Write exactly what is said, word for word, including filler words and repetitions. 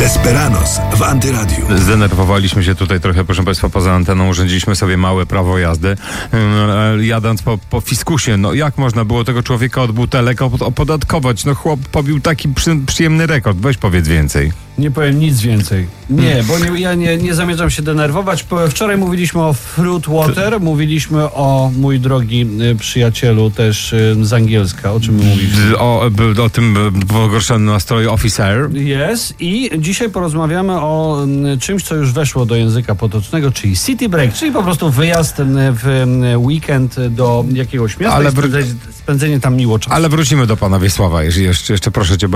Desperados w Antyradiu. Zdenerwowaliśmy się tutaj trochę, proszę Państwa, poza anteną. Urządziliśmy sobie małe prawo jazdy. Yy, jadąc po, po fiskusie, no jak można było tego człowieka od butelek opodatkować? No chłop pobił taki przy, przyjemny rekord. Weź powiedz więcej. Nie powiem nic więcej. Nie, bo nie, ja nie, nie zamierzam się denerwować. Wczoraj mówiliśmy o fruit water, mówiliśmy o, mój drogi przyjacielu, też z angielska. O czym my mówiliśmy? O, o tym pogorszonym nastroju officer. Jest. I dzisiaj porozmawiamy o czymś, co już weszło do języka potocznego, czyli city break, czyli po prostu wyjazd w weekend do jakiegoś miasta. Ale i spędzenie, spędzenie tam miło czasu. Ale wrócimy do pana Wiesława, jeżeli jeszcze, jeszcze proszę cię, bo